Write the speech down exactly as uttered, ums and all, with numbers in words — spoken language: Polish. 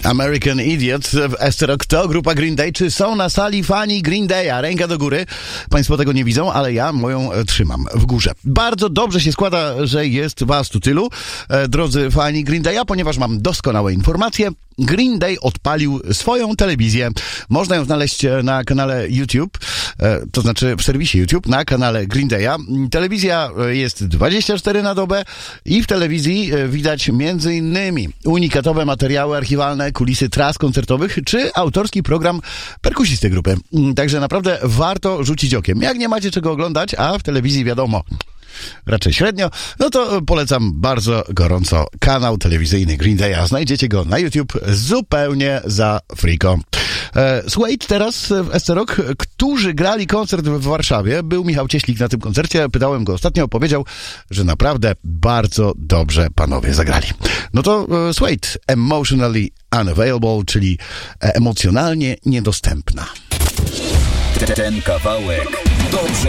American Idiot w Esterok to grupa Green Day. Czy są na sali fani Green Day'a? Ręka do góry. Państwo tego nie widzą, ale ja moją trzymam w górze. Bardzo dobrze się składa, że jest was tu tylu, e, drodzy fani Green Day'a, ponieważ mam doskonałe informacje. Green Day odpalił swoją telewizję. Można ją znaleźć na kanale YouTube, e, to znaczy w serwisie YouTube, na kanale Green Day'a. Telewizja jest dwadzieścia cztery na dobę i w telewizji widać między innymi unikatowe materiały archiwalne, kulisy tras koncertowych, czy autorski program perkusisty grupy. Także naprawdę warto rzucić okiem. Jak nie macie czego oglądać, a w telewizji wiadomo, raczej średnio, no to polecam bardzo gorąco kanał telewizyjny Green Day'a. Znajdziecie go na YouTube zupełnie za friko. Słuchaj, teraz w Esterok, którzy grali koncert w Warszawie, był Michał Cieślik na tym koncercie, pytałem go ostatnio, powiedział, że naprawdę bardzo dobrze panowie zagrali. No to słuchaj, emotionally unavailable, czyli emocjonalnie niedostępna. Ten kawałek dobrze